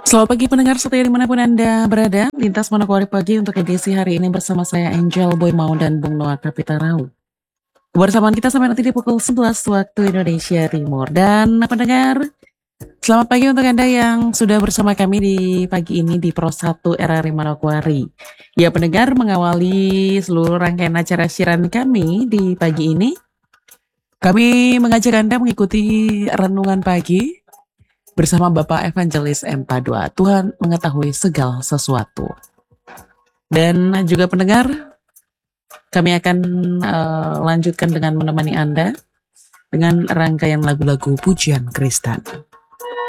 Selamat pagi pendengar setia dimanapun Anda berada. Lintas Manokwari Pagi untuk edisi hari ini bersama saya Angel Boy Maun dan Bung Noah Kapitarau. Kebersamaan kita sampai nanti di pukul 11 waktu Indonesia Timur. Dan pendengar, selamat pagi untuk Anda yang sudah bersama kami di pagi ini di Pro 1 RRI Manokwari. Ya pendengar, mengawali seluruh rangkaian acara siaran kami di pagi ini, kami mengajak Anda mengikuti renungan pagi bersama Bapak Evangelis M. Padua. Tuhan mengetahui segala sesuatu. Dan juga pendengar, kami akan lanjutkan dengan menemani Anda dengan rangkaian lagu-lagu pujian Kristen.